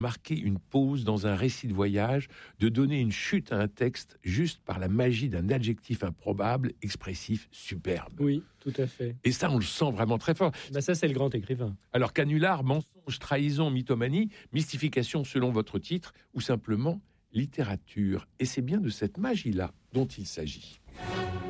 marquer une pause dans un récit de voyage, de donner une chute à un texte juste par la magie d'un adjectif improbable, expressif, superbe. Oui, tout à fait. Et ça, on le sent vraiment très fort. Ça, c'est le grand écrivain. Alors, canular, mensonge, trahison, mythomanie, mystification selon votre titre, ou simplement littérature. Et c'est bien de cette magie-là dont il s'agit.